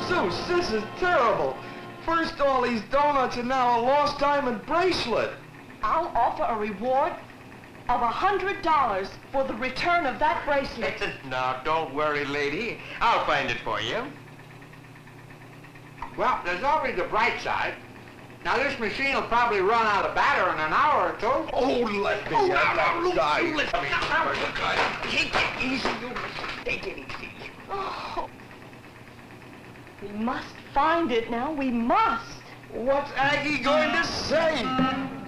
Zeus, this is terrible. First all these donuts and now a lost diamond bracelet. I'll offer a reward of $100 for the return of that bracelet. Now, don't worry, lady. I'll find it for you. Well, there's always the bright side. Now, this machine will probably run out of battery in an hour or two. Oh, let me have that guy. Take it easy, you. Take it easy. Oh. We must find it now. We must. What's Aggie going to say?